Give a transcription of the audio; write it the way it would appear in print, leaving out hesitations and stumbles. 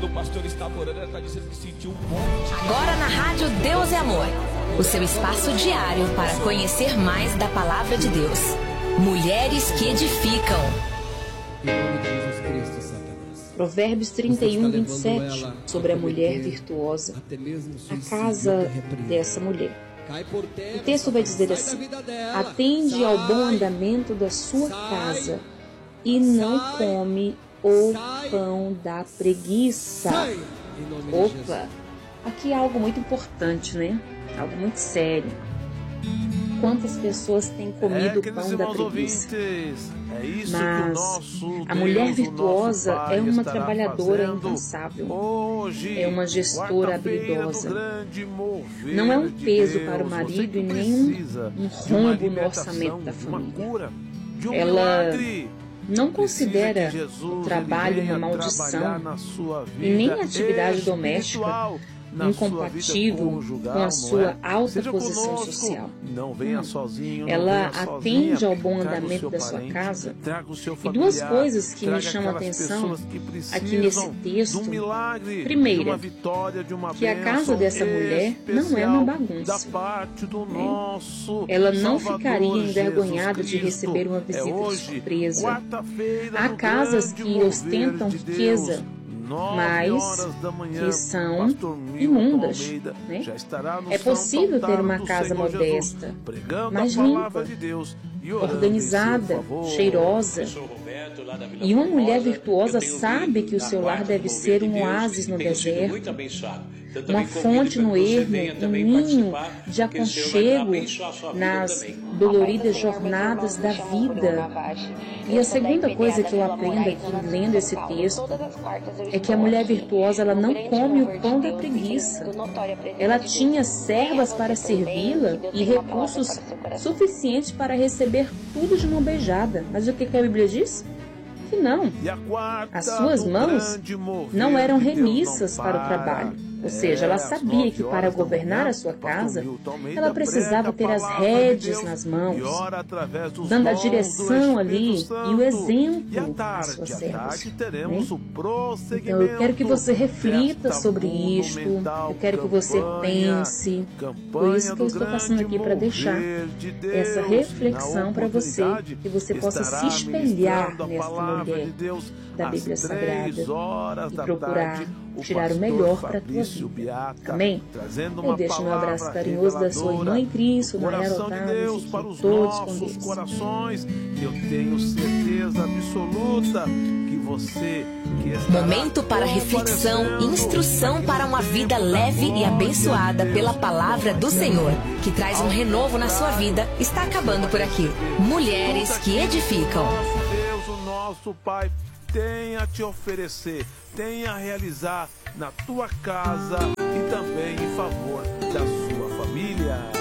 Quando o pastor estava orando, ela está dizendo que sentiu um monte. Agora na Rádio Deus é Amor, o seu espaço diário para conhecer mais da Palavra de Deus. Mulheres que edificam. Em nome de Jesus Cristo, Satanás. Provérbios 31, 27, sobre a mulher virtuosa, a casa dessa mulher. O texto vai dizer assim: atende ao bom andamento da sua casa e não come o pão da preguiça. Opa, aqui é algo muito importante, né? Algo muito sério. Quantas pessoas têm comido o pão da preguiça? Mas a mulher virtuosa é uma trabalhadora incansável, é uma gestora habilidosa. Não é um peso para o marido e nem um rombo no orçamento da família. Ela não considera o trabalho uma maldição e nem a atividade doméstica incompatível com a sua alta posição social. Ela atende ao bom andamento da sua casa. E duas coisas que me chamam a atenção aqui nesse texto. Primeira, que a casa dessa mulher não é uma bagunça. Ela não ficaria envergonhada de receber uma visita de surpresa. Há casas que ostentam riqueza, mas que são imundas, né? É possível ter uma casa modesta, mas limpa, organizada, cheirosa. E uma mulher virtuosa sabe que o seu lar deve ser um oásis no deserto, uma fonte no ermo, um ninho de aconchego nas doloridas jornadas da vida. E a segunda coisa que eu aprendo aqui lendo esse texto é que a mulher virtuosa, ela não come o pão da preguiça. Ela tinha servas para servi-la e recursos suficientes para receber tudo de mão beijada. Mas o que a Bíblia diz? Que não. As suas mãos não eram remissas para o trabalho. Ou seja, ela sabia que para governar a sua casa, ela precisava ter as rédeas nas mãos, dando a direção ali e o exemplo às suas servas. Né? Então eu quero que você reflita sobre isto, eu quero que você pense. Por isso que eu estou passando aqui para deixar essa reflexão para você, que você possa se espelhar nesta mulher da Bíblia Sagrada e procurar tirar o melhor para a tua vida. Amém? Eu deixo meu abraço carinhoso da sua irmã em Cristo, Nayara Otávio, fiquem todos com Deus. Eu tenho certeza absoluta que você... Momento para reflexão e instrução para uma vida leve e abençoada pela palavra do Senhor, que traz um renovo na sua vida, está acabando por aqui. Mulheres que edificam. Deus, o nosso Pai, tem a te oferecer, tem a realizar na tua casa e também em favor da sua família.